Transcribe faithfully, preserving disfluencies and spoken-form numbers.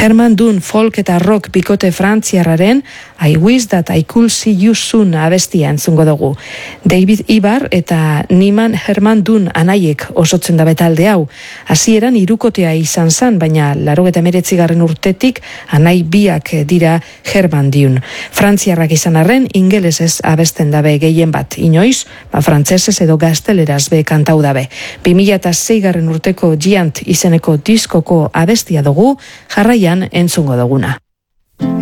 Herman Dunn folk eta rock bikote frantziarraren I Wish That I Could See You Soon abestia entzungo dugu. David Ibar eta Niman Herman Dunn anaiek osotzen dabe talde hau. Hasieran hirukotea izan zan, baina laurogeita hemeretzigarren urtetik anai biak dira Herman Dunn. Frantziarrak izan arren ingelesez abesten dabe gehien bat. Inoiz, ba frantsesez edo gazteleraz be kantau dabe. bi mila seigarren urteko Giant izeneko diskoko abestia dugu, jarraian entzungo duguna.